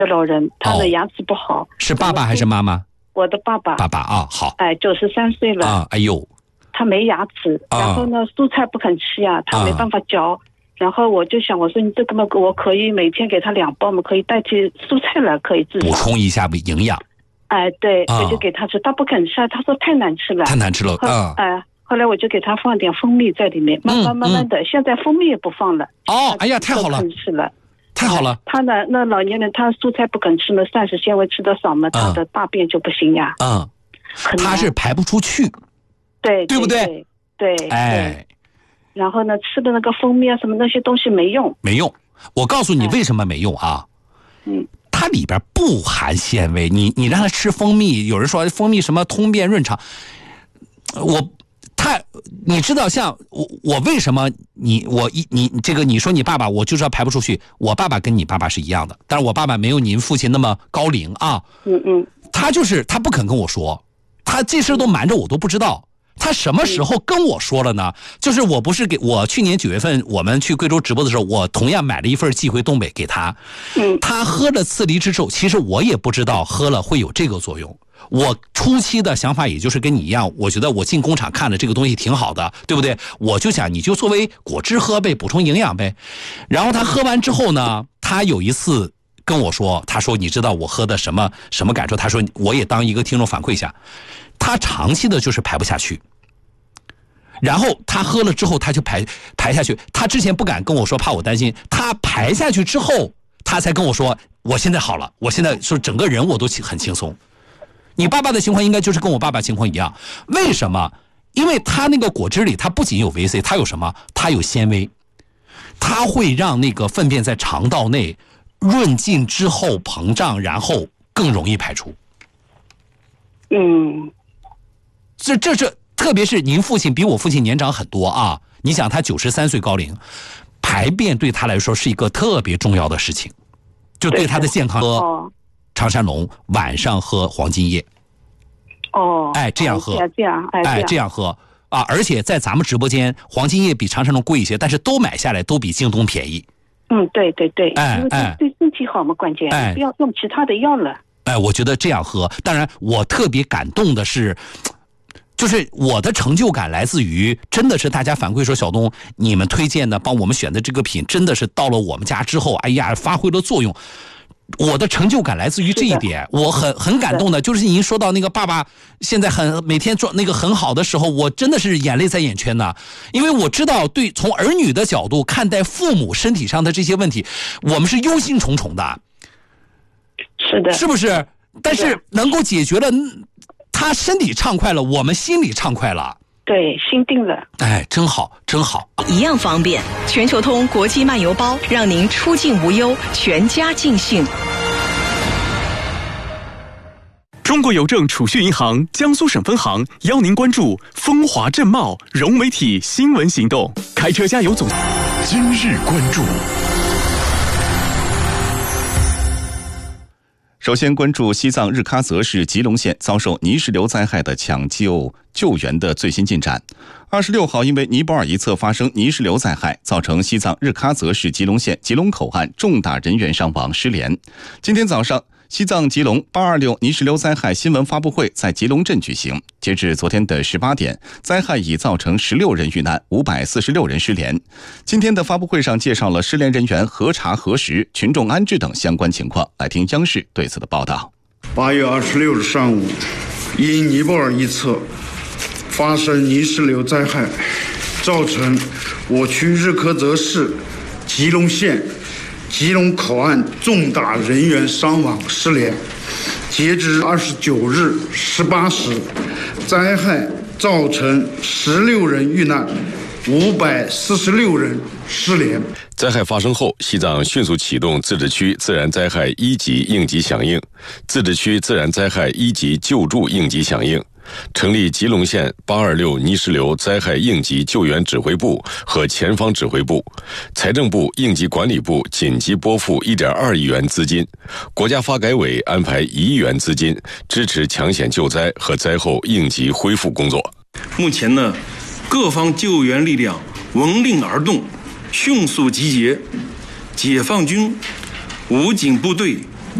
老人，他的牙齿不好。 是爸爸还是妈妈？ 我的爸爸。 爸爸啊，好。 93岁了啊，哎呦， 他没牙齿，然后呢，蔬菜不肯吃呀，他没办法嚼。然后我就想，我说你这个嘛，我可以每天给他2包嘛，可以代替蔬菜了，可以至少补充一下营养。 对，我就给他吃，他不肯吃，他说太难吃了， 太难吃了后来我就给他放点蜂蜜在里面，慢慢的，现在蜂蜜也不放了。 哎呀，太好了， 吃了， 太好了。 他呢，那老年人他蔬菜不肯吃呢，膳食纤维吃的少嘛，他的大便就不行呀。他是排不出去， 对不对？ 对。然后呢，吃的那个蜂蜜啊，什么那些东西没用。 我告诉你为什么没用啊？它里边不含纤维，你让他吃蜂蜜，有人说蜂蜜什么通便润肠，你知道像我为什么你这个你说你爸爸我就是要排不出去，我爸爸跟你爸爸是一样的，但是我爸爸没有您父亲那么高龄啊。他不肯跟我说，他这事都瞒着我都不知道。他什么时候跟我说了呢？就是我去年9月份我们去贵州直播的时候，我同样买了一份寄回东北给他。他喝了次梨之后，其实我也不知道喝了会有这个作用。我初期的想法也就是跟你一样，我觉得我进工厂看了这个东西挺好的，对不对？我就想你就作为果汁喝呗，补充营养呗。然后他喝完之后呢，他有一次跟我说，他说你知道我喝的什么感受？他说我也当一个听众反馈一下，他长期的就是排不下去。然后他喝了之后他就排下去，他之前不敢跟我说，怕我担心，他排下去之后他才跟我说我现在好了，我现在说整个人我都很轻松。你爸爸的情况应该就是跟我爸爸情况一样，为什么？因为他那个果汁里它不仅有维 C， 它有什么？它有纤维，它会让那个粪便在肠道内润进之后膨胀，然后更容易排出。这是特别是您父亲比我父亲年长很多啊，你想他93岁高龄，排便对他来说是一个特别重要的事情，就对他的健康。喝长山龙，晚上喝黄金叶。这样喝，这样喝啊！而且在咱们直播间，黄金叶比长山龙贵一些，但是都买下来都比京东便宜。 对，因为对身体好嘛，关键不要用其他的药了。 我觉得这样喝，当然我特别感动的是。就是我的成就感来自于，真的是大家反馈说，小东你们推荐的帮我们选的这个品真的是到了我们家之后，哎呀发挥了作用。我的成就感来自于这一点，我很感动的。就是您说到那个爸爸现在每天做那个很好的时候，我真的是眼泪在眼圈呢。因为我知道，从儿女的角度看待父母身体上的这些问题，我们是忧心忡忡的。 是的， 是不是？但是能够解决了。他身体畅快了，我们心里畅快了， 对，心定了。 真好，真好， 一样方便。全球通国际漫游包，让您出境无忧，全家尽兴。 中国邮政储蓄银行江苏省分行邀您关注风华正茂融媒体新闻行动，开车加油总。 今日关注。首先关注西藏日喀则市吉隆县遭受泥石流灾害的抢救救援的最新进展。26号，因为尼泊尔一侧发生泥石流灾害，造成西藏日喀则市吉隆县吉隆口岸重大人员伤亡失联。今天早上，西藏吉隆826泥石流灾害新闻发布会在吉隆镇举行。截至昨天的18点，灾害已造成16人遇难，546人失联。今天的发布会上介绍了失联人员核查核实、群众安置等相关情况。来听央视对此的报道。 8月26日上午，因尼泊尔一侧发生泥石流灾害，造成我区日喀则市吉隆县吉隆口岸重大人员伤亡失联。截至29日18时，灾害造成16人遇难，546人失联。 灾害发生后，西藏迅速启动自治区自然灾害1级应急响应、自治区自然灾害1级救助应急响应，成立吉隆县826泥石流灾害应急救援指挥部和前方指挥部，财政部应急管理部紧急拨付1.2亿元资金，国家发改委安排1亿元资金，支持抢险救灾和灾后应急恢复工作。 目前呢，各方救援力量闻令而动，迅速集结，解放军、武警部队、